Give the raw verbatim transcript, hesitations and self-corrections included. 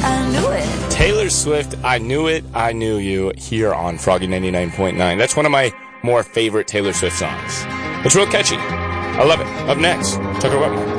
I knew it. Taylor Swift, I Knew It, I Knew You, here on Froggy ninety-nine point nine. That's one of my more favorite Taylor Swift songs. It's real catchy. I love it. Up next, Tucker Wetmore.